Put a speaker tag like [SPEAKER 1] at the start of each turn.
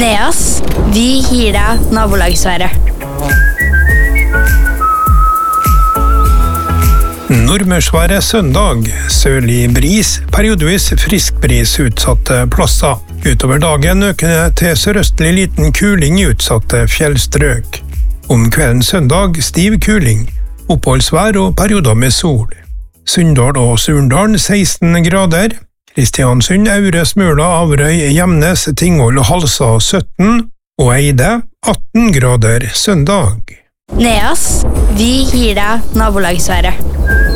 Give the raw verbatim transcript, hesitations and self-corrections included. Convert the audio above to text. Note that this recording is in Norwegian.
[SPEAKER 1] Neas, vi gir deg nabolagsværet.
[SPEAKER 2] Nordmørsværet søndag, sørlig bris, periodevis friskbris utsatte plasser. Utover dagen øker det til sørøstlig liten kuling i utsatte fjellstrøk. Om kvelden søndag stiv kuling, oppholdsvær og perioder med sol. Sunndal og Surndalen seksten grader, Kristiansund, Aure, Smøla, Averøy, Gjemnes, Tingvoll og Halsa sytten, og Eide atten grader søndag.
[SPEAKER 1] Neas, vi gir deg nabolagsværet.